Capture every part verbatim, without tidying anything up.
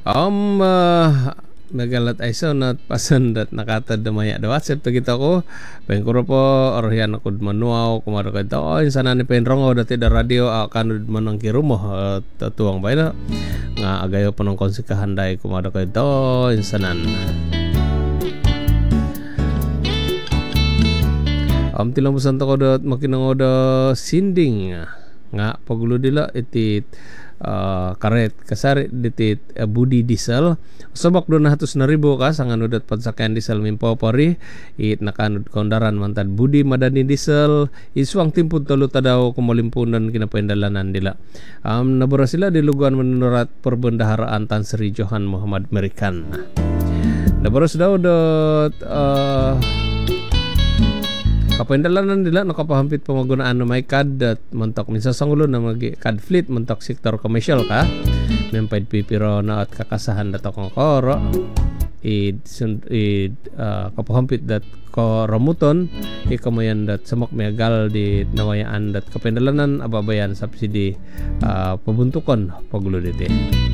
Um, uh, nagalat ay so not pasandat nakatad na maya da WhatsApp to kita ko pengkuro po orhian ako manuaw kumaro ka ito oh insana ni penrongo dati da radio akan manang kirumo uh, tatuang bay na nga agayo po ng konsikahan day kumaro ka ito insanan am um, tilang busan to ko dot makinango da sinding nga pagulo dila itit Uh, karet kasari ditit uh, budi diesel sobak do na hatos na ribo ka sang anudat padsakyan diesel mimpopori it nakanud kondaran mantad budi madani diesel iswang timpud talo tadaw kumalimpunan kinapaindalanan dila um, nabura sila di luguan menurat perbendaharaan Tan Sri Johan Muhammad Merikan nabura sila dot uh, kapaindalanan nila nakapahampit pamagunaan na may C A D at mantok minsan sangulo na mag C A D fleet mantok sektor commercial ka mempaid pipiro na at kakasahan dato kong koro id, id uh, kapahampit dat ko ramuton ikamayan dat samak megal di nawayaan dat kapaindalanan ababayan subsidi uh, pabuntukon pagulo dito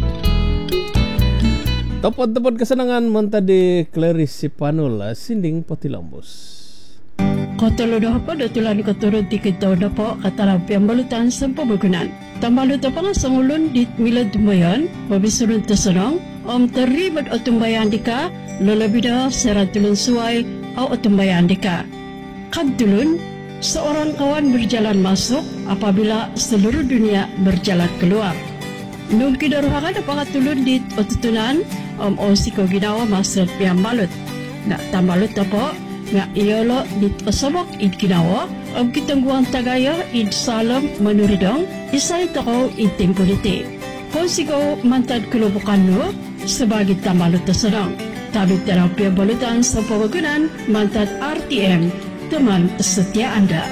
topod-topod kasanangan manta di Clarice Sipanul sinding Potilambos. Kotolo dah apa dah tulan kotorot tiket tahu dah po katalang piambalutan sampai berkenan. Tambalut apa nga sangulun di milad dumayan, mabisurun tersenang, om terlibat otumbayan dika, lalabi dah serat tulun suai au otumbayan dika. Kadulun, seorang kawan berjalan masuk apabila seluruh dunia berjalan keluar. Nung kidaruhakan apa katulun di otutunan, om osiko ginawa masuk piambalut. Nak tambalut apa? Nga iyolo dit pasabak id kinawa ang kitangguang tagaya id salam manuridong isay takaw id tempuliti. Kung sigaw mantad kulubukan no sebagai tamalot na sarang. Tabit terapia balutan sa pawagunan mantad R T M teman setia Anda.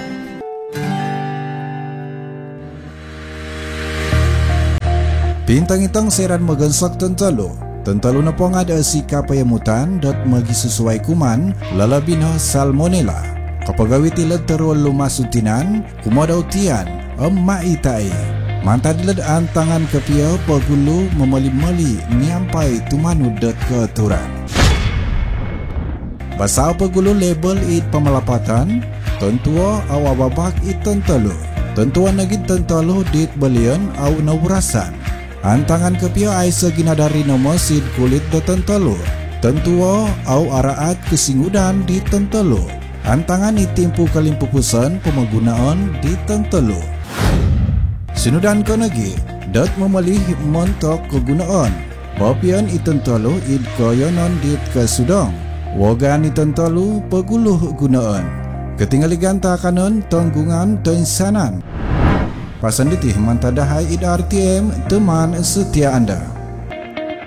Bintang-intang seran magansak tentalo Tentalo na po nga da si kapayamutan dot magisesuai kuman lalabin ho salmonella. Kapag awitilad taruan lumasutinan, kumadaw tiyan ang maitay. Mantadilad ang tangan kapiyaw pagulo mamali-mali niyampay tumanud dot keaturan. Basa pagulo label it pamalapatan, tentua awababak it tentalo. Tentuan nagit tentalo dit balian aw nawrasan. Antangan kepia ay sa ginadari na masid kulit da tentalo. Tentua au araat kesingudan di tentalo. Antangan itimpu kalimpupusan pemagunaan di tentalo. Sinudan ka nagi, dat memalih montok kegunaan. Papian itentalo id kayanan dit kasudang. Wagan itentalo paguluh gunaan. Ketinggaligan takanan tanggungan tensanan. Pasanditih mantadahay id R T M teman setia Anda.